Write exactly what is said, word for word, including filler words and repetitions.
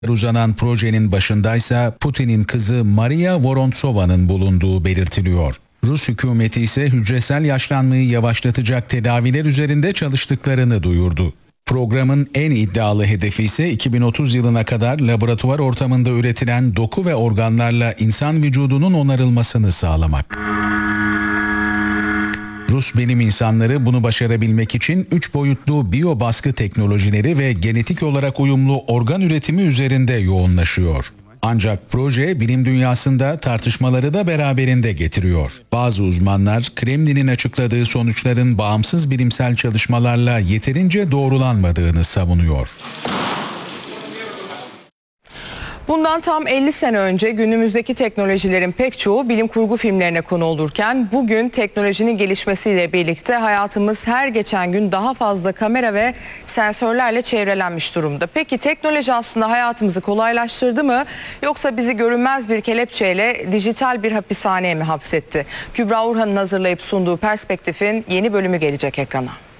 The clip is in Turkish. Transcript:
uzanan projenin başındaysa Putin'in kızı Maria Vorontsova'nın bulunduğu belirtiliyor. Rus hükümeti ise hücresel yaşlanmayı yavaşlatacak tedaviler üzerinde çalıştıklarını duyurdu. Programın en iddialı hedefi ise iki bin otuz yılına kadar laboratuvar ortamında üretilen doku ve organlarla insan vücudunun onarılmasını sağlamak. Rus bilim insanları bunu başarabilmek için üç boyutlu biyo baskı teknolojileri ve genetik olarak uyumlu organ üretimi üzerinde yoğunlaşıyor. Ancak proje bilim dünyasında tartışmaları da beraberinde getiriyor. Bazı uzmanlar Kremlin'in açıkladığı sonuçların bağımsız bilimsel çalışmalarla yeterince doğrulanmadığını savunuyor. Bundan tam elli sene önce günümüzdeki teknolojilerin pek çoğu bilim kurgu filmlerine konu olurken bugün teknolojinin gelişmesiyle birlikte hayatımız her geçen gün daha fazla kamera ve sensörlerle çevrelenmiş durumda. Peki teknoloji aslında hayatımızı kolaylaştırdı mı yoksa bizi görünmez bir kelepçeyle dijital bir hapishaneye mi hapsetti? Kübra Urhan'ın hazırlayıp sunduğu Perspektif'in yeni bölümü gelecek ekrana.